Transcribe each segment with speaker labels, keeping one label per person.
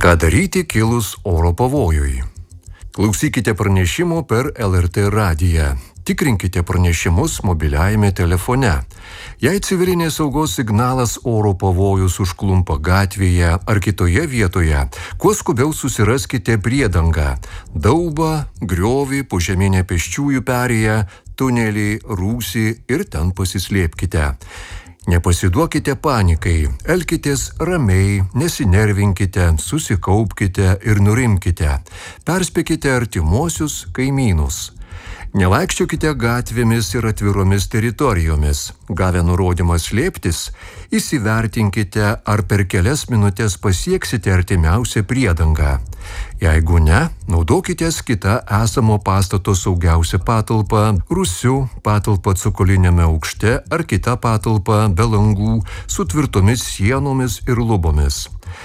Speaker 1: Ką daryti kilus oro pavojui? Klausykite pranešimų per LRT radiją. Tikrinkite pranešimus mobiliajame telefone. Jei civilinės saugos signalas oro pavojus užklumpa gatvėje ar kitoje vietoje, kuo skubiau susiraskite priedangą – daubą, griovį, požeminę pėsčiųjų perėją, tunelį, rūsį ir ten pasislėpkite. Nepasiduokite panikai, elkitės ramiai, nesinervinkite, susikaupkite ir nurimkite. Perspėkite artimuosius kaimynus. Nevaikščiokite gatvėmis ir atviromis teritorijomis. Gavę nurodymą slėptis, įsivertinkite, ar per kelias minutės pasieksite artimiausią priedangą. Jeigu ne, naudokitės kitą esamo pastato saugiausią patalpą, rūsių patalpą cokoliniame aukšte ar kitą patalpą be langų su tvirtomis sienomis ir lubomis.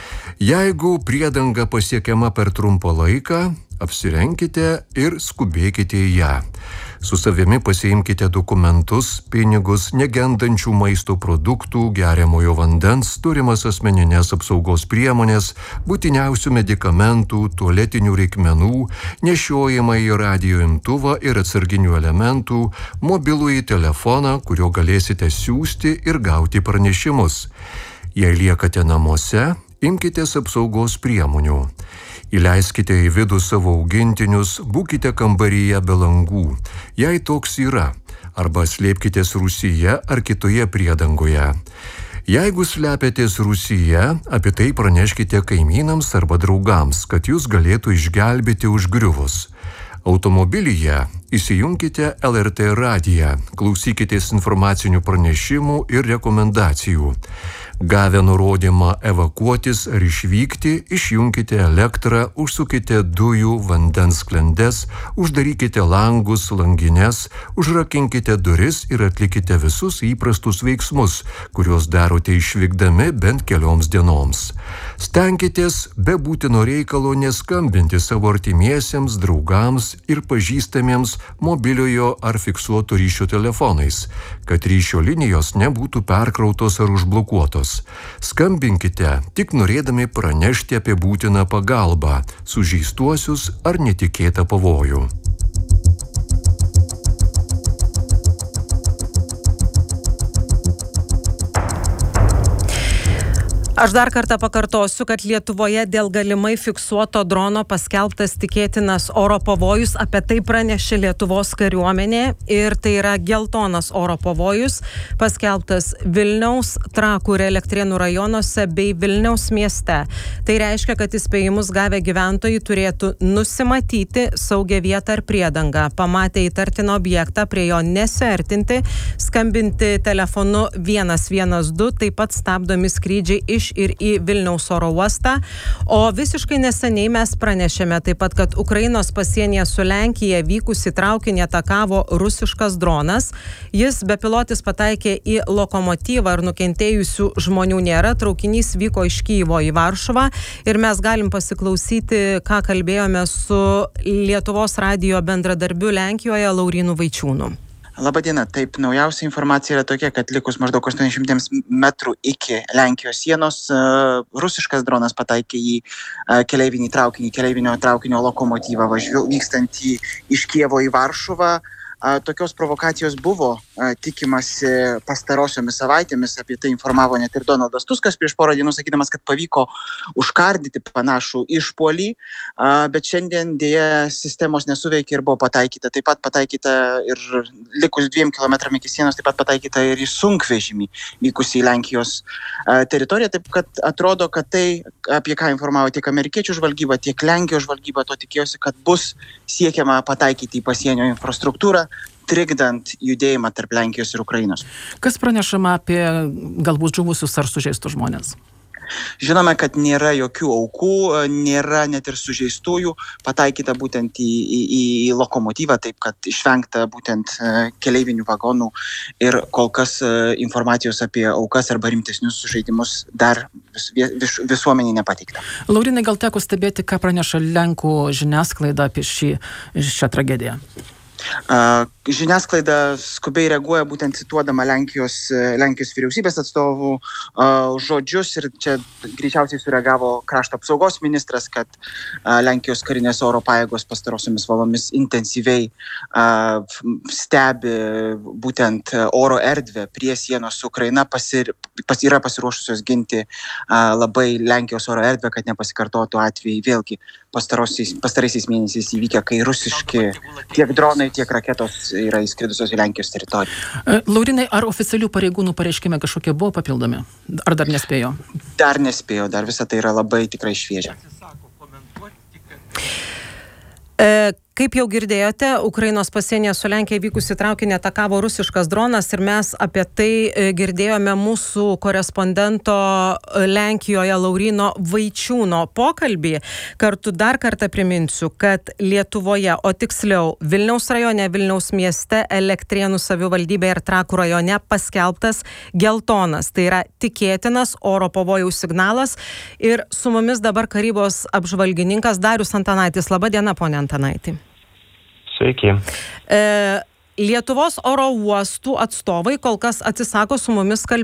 Speaker 1: Jeigu priedanga pasiekiama per trumpą laiką, apsirenkite ir skubėkite į ją. Su savimi pasiimkite dokumentus, pinigus, negendančių maisto produktų, geriamojo vandens, turimas asmeninės apsaugos priemonės, būtiniausių medikamentų, tualetinių reikmenų, nešiojamąjį radijo imtuvą ir atsarginių elementų, mobilųjį telefoną, kuriuo galėsite siųsti ir gauti pranešimus. Jei liekate namuose, imkitės apsaugos priemonių. Įleiskite į vidų savo augintinius, būkite kambaryje be langų, jei toks yra, arba slėpkitės rūsyje ar kitoje priedangoje. Jeigu slepiatės rūsyje, apie tai praneškite kaimynams arba draugams, kad jūs galėtų išgelbėti užgriuvus. Automobilyje įsijunkite LRT radiją, klausykitės informacinių pranešimų ir rekomendacijų. Gavę nurodymą evakuotis ar išvykti, išjunkite elektrą, užsukite dujų, vandens sklendes, uždarykite langus, langines, užrakinkite duris ir atlikite visus įprastus veiksmus, kuriuos darote išvykdami bent kelioms dienoms. Stenkitės be būtino reikalo neskambinti savo artimiesiems, draugams ir pažįstamiems mobiliojo ar fiksuoto ryšio telefonais, kad ryšio linijos nebūtų perkrautos ar užblokuotos. Skambinkite tik norėdami pranešti apie būtiną pagalbą, sužeistuosius ar netikėtą pavojų.
Speaker 2: Aš dar kartą pakartosiu, kad Lietuvoje dėl galimai fiksuoto drono paskelbtas tikėtinas oro pavojus, apie tai pranešė Lietuvos kariuomenė ir tai yra geltonas oro pavojus, paskelbtas Vilniaus, Trakų ir Elektrėnų rajonuose bei Vilniaus mieste. Tai reiškia, kad įspėjimus gavę gyventojai turėtų nusimatyti saugią vietą ar priedangą, pamatę įtartiną objektą, prie jo nesiartinti, skambinti telefonu 112, taip pat stabdomi skrydžiai iš ir į Vilniaus oro uostą. O visiškai neseniai mes pranešėme taip pat, kad Ukrainos pasienyje su Lenkija vykusį traukinį atakavo rusiškas dronas. Jis bepilotis pataikė į lokomotyvą ir nukentėjusių žmonių nėra. Traukinys vyko iš Kyjivo į Varšuvą ir mes galim pasiklausyti, ką kalbėjome su Lietuvos radijo bendradarbiu Lenkijoje Laurynu Vaičiūnu.
Speaker 3: Labadiena, taip, naujausia informacija yra tokia, kad likus maždaug 800 metrų iki Lenkijos sienos rusiškas dronas pataikė į keleivinio traukinio lokomotyvą vykstantį iš Kijevo į Varšuvą. Tokios provokacijos buvo tikimasi pastarosiomis savaitėmis, apie tai informavo net ir Donaldas Tuskas prieš porą dienų, sakydamas, kad pavyko užkardyti panašų išpuolį, bet šiandien dėja sistemos nesuveikė ir buvo pataikyta. Taip pat pataikyta ir likus 2 km iki sienos, taip pat pataikyta ir į sunkvežimį vykusį į Lenkijos teritoriją. Taip kad atrodo, kad tai, apie ką informavo tiek amerikiečių žvalgyba, tiek Lenkijos žvalgyba, to tikėjosi, kad bus siekiama pataikyti į pasienio infrastruktūrą, trikdant judėjimą tarp Lenkijos ir Ukrainos.
Speaker 4: Kas pranešama apie galbūt žuvusius ar sužeistus žmonės?
Speaker 3: Žinome, kad nėra jokių aukų, nėra net ir sužeistųjų, pataikyta būtent į lokomotyvą, taip kad išvengta būtent keleivinių vagonų ir kol kas informacijos apie aukas arba rimtesnius sužeidimus dar visuomeniai nepateikta.
Speaker 4: Laurinai, gal teko stebėti, ką praneša Lenkų žiniasklaida apie šią tragediją?
Speaker 3: Žiniasklaida skubiai reaguoja, būtent cituodama Lenkijos vyriausybės atstovų žodžius, ir čia greičiausiai sureagavo krašto apsaugos ministras, kad Lenkijos karinės oro pajėgos pastarosiomis valandomis intensyviai stebi būtent oro erdvę prie sienos su Ukraina, yra pasiruošusios ginti labai Lenkijos oro erdvę, kad nepasikartotų atvejai vėlgi pastaraisiais mėnesiais įvykę, kai rusiški tiek dronai, tiek raketos yra įskridusios į Lenkijos teritoriją.
Speaker 4: Laurinai, ar oficialių pareigūnų pareiškime kažkokie buvo papildomi? Ar dar nespėjo?
Speaker 3: Dar nespėjo, dar visa tai yra labai tikrai šviežia.
Speaker 2: Kaip jau girdėjote, Ukrainos pasienyje su Lenkija vykusi traukinį atakavo rusiškas dronas ir mes apie tai girdėjome mūsų korespondento Lenkijoje Lauryno Vaičiūno pokalbį. Dar kartą priminsiu, kad Lietuvoje, o tiksliau Vilniaus rajone, Vilniaus mieste, Elektrėnų savivaldybėje ir Trakų rajone paskelbtas geltonas. Tai yra tikėtinas oro pavojaus signalas. Ir su mumis dabar karybos apžvalgininkas Darius Antanaitis. Labą dieną, pone Antanaiti.
Speaker 5: Sveiki.
Speaker 2: Lietuvos oro uostų atstovai kol kas atsisako su mumis kalbėti.